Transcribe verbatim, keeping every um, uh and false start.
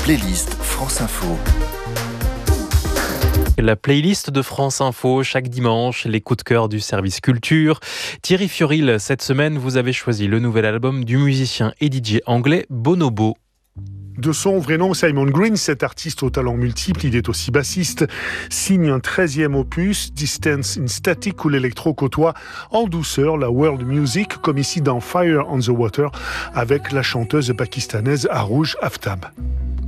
playlist France Info. La playlist de France Info, chaque dimanche, les coups de cœur du service culture. Thierry Fioril, cette semaine, vous avez choisi le nouvel album du musicien et D J anglais Bonobo. De son vrai nom, Simon Green, cet artiste au talent multiple, il est aussi bassiste, signe un treizième opus, Distance in Static, où l'électro côtoie en douceur la world music, comme ici dans Fire on the Water, avec la chanteuse pakistanaise Arooj Aftab.